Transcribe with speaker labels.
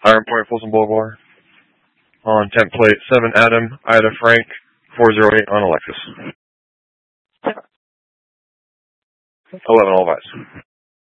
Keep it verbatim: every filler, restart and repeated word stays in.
Speaker 1: Iron Point Folsom Boulevard. On temp plate seven Adam, Ida Frank, four zero eight on Alexis. eleven all advice.